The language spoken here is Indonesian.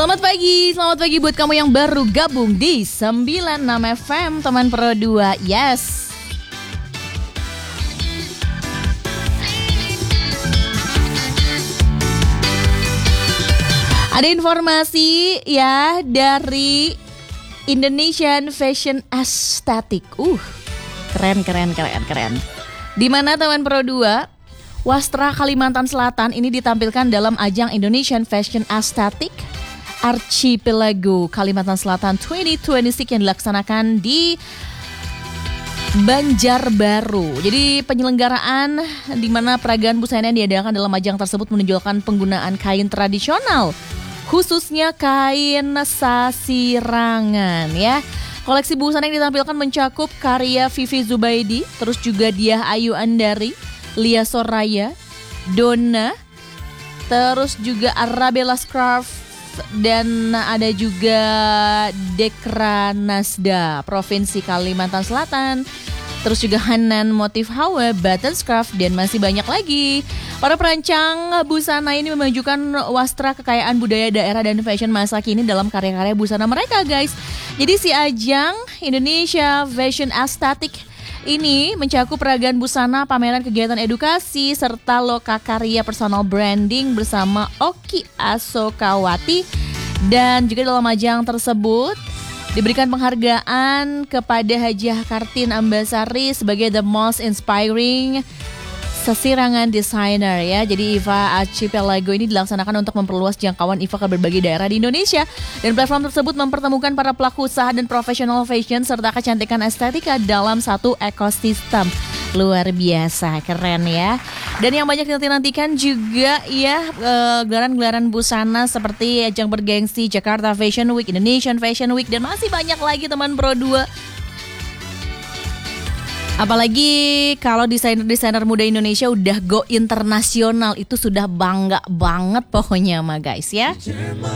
Selamat pagi buat kamu yang baru gabung di 96 FM teman Pro 2. Yes. Ada informasi ya dari Indonesian Fashion Aesthetic. Keren. Di mana teman Pro 2, Wastra Kalimantan Selatan ini ditampilkan dalam ajang Indonesian Fashion Aesthetic Archipelago Kalimantan Selatan 2026 yang dilaksanakan di Banjarbaru. Jadi penyelenggaraan di mana peragaan busana yang diadakan dalam ajang tersebut menunjukkan penggunaan kain tradisional, khususnya kain sasirangan ya. Koleksi busana yang ditampilkan mencakup karya Vivi Zubaidi, terus juga Diah Ayu Andari, Lia Soraya, Donna, terus juga Arabella Scarf, dan ada juga Dekra Nasda Provinsi Kalimantan Selatan, terus juga Hanan Motif Hawa, Button Scarf, dan masih banyak lagi. Para perancang busana ini menunjukkan wastra kekayaan budaya daerah dan fashion masa kini dalam karya-karya busana mereka, guys. Jadi si ajang Indonesia Fashion Aesthetic ini mencakup peragaan busana, pameran kegiatan edukasi, serta lokakarya personal branding bersama Oki Asokawati. Dan juga dalam ajang tersebut diberikan penghargaan kepada Hajah Kartin Ambasari sebagai the most inspiring sasirangan designer ya. Jadi IFA Archipelago ini dilaksanakan untuk memperluas jangkauan IFA ke berbagai daerah di Indonesia. Dan platform tersebut mempertemukan para pelaku usaha dan profesional fashion serta kecantikan estetika dalam satu ekosistem. Luar biasa, keren ya. Dan yang banyak dinantikan juga ya gelaran-gelaran busana seperti ajang bergengsi Jakarta Fashion Week, Indonesian Fashion Week, dan masih banyak lagi teman Pro 2. Apalagi kalau desainer-desainer muda Indonesia udah go internasional, itu sudah bangga banget pokoknya mah guys ya.